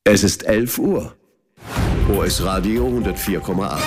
Es ist 11 Uhr. OS Radio 104,8.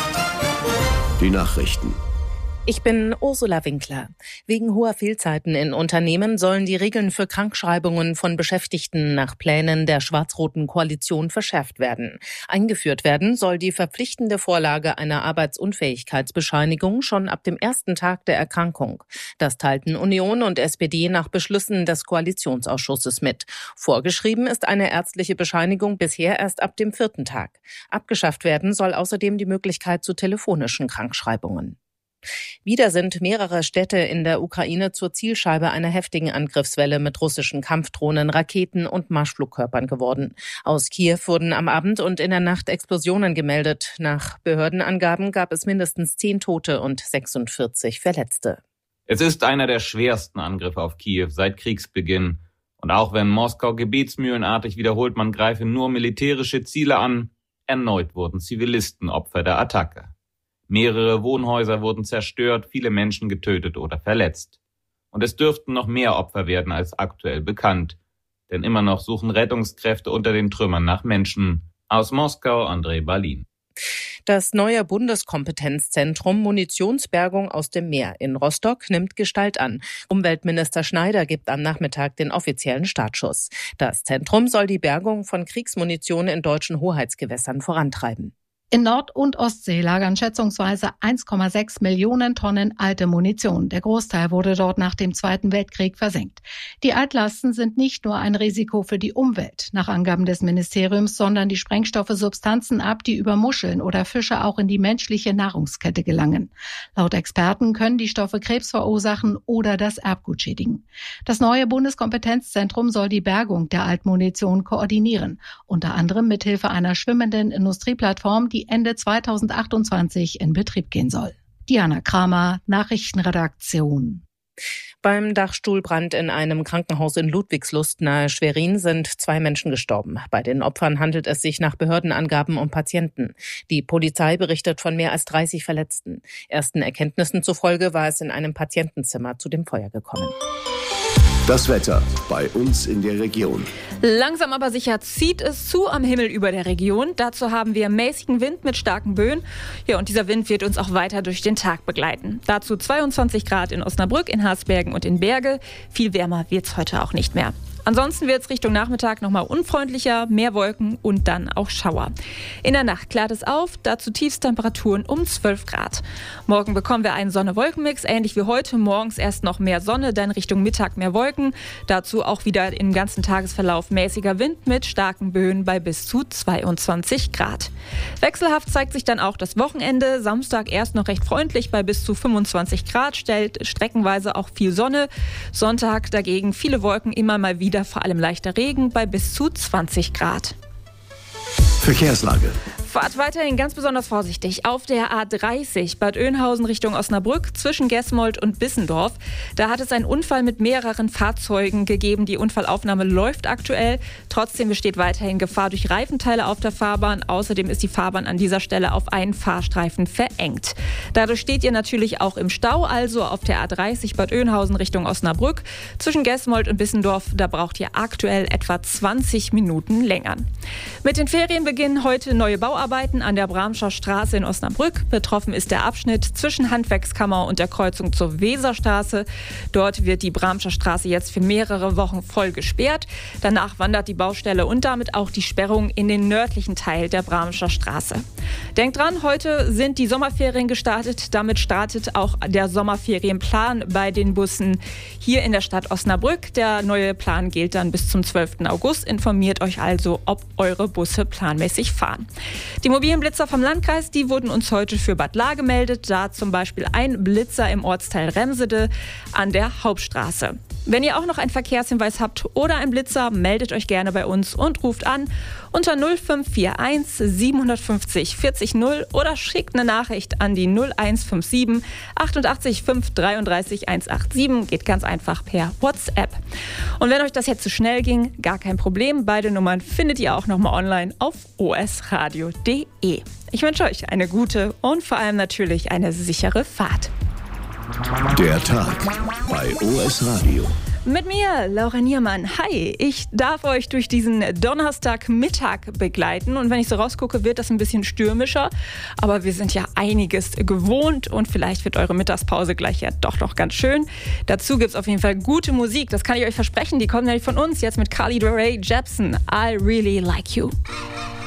Die Nachrichten. Ich bin Ursula Winkler. Wegen hoher Fehlzeiten in Unternehmen sollen die Regeln für Krankschreibungen von Beschäftigten nach Plänen der schwarz-roten Koalition verschärft werden. Eingeführt werden soll die verpflichtende Vorlage einer Arbeitsunfähigkeitsbescheinigung schon ab dem ersten Tag der Erkrankung. Das teilten Union und SPD nach Beschlüssen des Koalitionsausschusses mit. Vorgeschrieben ist eine ärztliche Bescheinigung bisher erst ab dem 4. Tag. Abgeschafft werden soll außerdem die Möglichkeit zu telefonischen Krankschreibungen. Wieder sind mehrere Städte in der Ukraine zur Zielscheibe einer heftigen Angriffswelle mit russischen Kampfdrohnen, Raketen und Marschflugkörpern geworden. Aus Kiew wurden am Abend und in der Nacht Explosionen gemeldet. Nach Behördenangaben gab es mindestens 10 Tote und 46 Verletzte. Es ist einer der schwersten Angriffe auf Kiew seit Kriegsbeginn. Und auch wenn Moskau gebetsmühlenartig wiederholt, man greife nur militärische Ziele an, erneut wurden Zivilisten Opfer der Attacke. Mehrere Wohnhäuser wurden zerstört, viele Menschen getötet oder verletzt. Und es dürften noch mehr Opfer werden als aktuell bekannt. Denn immer noch suchen Rettungskräfte unter den Trümmern nach Menschen. Aus Moskau, Andrei Balin. Das neue Bundeskompetenzzentrum Munitionsbergung aus dem Meer in Rostock nimmt Gestalt an. Umweltminister Schneider gibt am Nachmittag den offiziellen Startschuss. Das Zentrum soll die Bergung von Kriegsmunition in deutschen Hoheitsgewässern vorantreiben. In Nord- und Ostsee lagern schätzungsweise 1,6 Millionen Tonnen alte Munition. Der Großteil wurde dort nach dem Zweiten Weltkrieg versenkt. Die Altlasten sind nicht nur ein Risiko für die Umwelt, nach Angaben des Ministeriums, sondern die Sprengstoffe Substanzen ab, die über Muscheln oder Fische auch in die menschliche Nahrungskette gelangen. Laut Experten können die Stoffe Krebs verursachen oder das Erbgut schädigen. Das neue Bundeskompetenzzentrum soll die Bergung der Altmunition koordinieren, unter anderem mithilfe einer schwimmenden Industrieplattform, die Ende 2028 in Betrieb gehen soll. Diana Kramer, Nachrichtenredaktion. Beim Dachstuhlbrand in einem Krankenhaus in Ludwigslust nahe Schwerin sind 2 Menschen gestorben. Bei den Opfern handelt es sich nach Behördenangaben um Patienten. Die Polizei berichtet von mehr als 30 Verletzten. Ersten Erkenntnissen zufolge war es in einem Patientenzimmer zu dem Feuer gekommen. Das Wetter bei uns in der Region. Langsam aber sicher zieht es zu am Himmel über der Region. Dazu haben wir mäßigen Wind mit starken Böen. Ja, und dieser Wind wird uns auch weiter durch den Tag begleiten. Dazu 22 Grad in Osnabrück, in Haßbergen und in Berge. Viel wärmer wird es heute auch nicht mehr. Ansonsten wird es Richtung Nachmittag nochmal unfreundlicher, mehr Wolken und dann auch Schauer. In der Nacht klart es auf, dazu Tiefstemperaturen um 12 Grad. Morgen bekommen wir einen Sonne-Wolken-Mix, ähnlich wie heute. Morgens erst noch mehr Sonne, dann Richtung Mittag mehr Wolken. Dazu auch wieder im ganzen Tagesverlauf mäßiger Wind mit starken Böen bei bis zu 22 Grad. Wechselhaft zeigt sich dann auch das Wochenende. Samstag erst noch recht freundlich bei bis zu 25 Grad, stellt streckenweise auch viel Sonne. Sonntag dagegen viele Wolken, immer mal wieder vor allem leichter Regen bei bis zu 20 Grad. Verkehrslage. Fahrt weiterhin ganz besonders vorsichtig. Auf der A30 Bad Oeynhausen Richtung Osnabrück zwischen Gesmold und Bissendorf. Da hat es einen Unfall mit mehreren Fahrzeugen gegeben. Die Unfallaufnahme läuft aktuell. Trotzdem besteht weiterhin Gefahr durch Reifenteile auf der Fahrbahn. Außerdem ist die Fahrbahn an dieser Stelle auf einen Fahrstreifen verengt. Dadurch steht ihr natürlich auch im Stau, also auf der A30 Bad Oeynhausen Richtung Osnabrück. Zwischen Gesmold und Bissendorf, da braucht ihr aktuell etwa 20 Minuten länger. Mit den Ferien beginnen heute neue Bauarbeiten an der Bramscher Straße in Osnabrück. Betroffen ist der Abschnitt zwischen Handwerkskammer und der Kreuzung zur Weserstraße. Dort wird die Bramscher Straße jetzt für mehrere Wochen voll gesperrt. Danach wandert die Baustelle und damit auch die Sperrung in den nördlichen Teil der Bramscher Straße. Denkt dran, heute sind die Sommerferien gestartet. Damit startet auch der Sommerferienplan bei den Bussen hier in der Stadt Osnabrück. Der neue Plan gilt dann bis zum 12. August. Informiert euch also, ob eure Busse planmäßig fahren. Die mobilen Blitzer vom Landkreis, die wurden uns heute für Bad Lahr gemeldet. Da zum Beispiel ein Blitzer im Ortsteil Remsede an der Hauptstraße. Wenn ihr auch noch einen Verkehrshinweis habt oder einen Blitzer, meldet euch gerne bei uns und ruft an unter 0541 750 40 0 oder schickt eine Nachricht an die 0157 88 5 33 187. Geht ganz einfach per WhatsApp. Und wenn euch das jetzt zu schnell ging, gar kein Problem. Beide Nummern findet ihr auch nochmal online auf osradio.de. Ich wünsche euch eine gute und vor allem natürlich eine sichere Fahrt. Der Tag bei OS Radio. Mit mir, Laura Niermann. Hi, ich darf euch durch diesen Donnerstagmittag begleiten. Und wenn ich so rausgucke, wird das ein bisschen stürmischer. Aber wir sind ja einiges gewohnt und vielleicht wird eure Mittagspause gleich ja doch noch ganz schön. Dazu gibt es auf jeden Fall gute Musik, das kann ich euch versprechen. Die kommt nämlich von uns jetzt mit Carly Rae Jepsen. I Really Like You.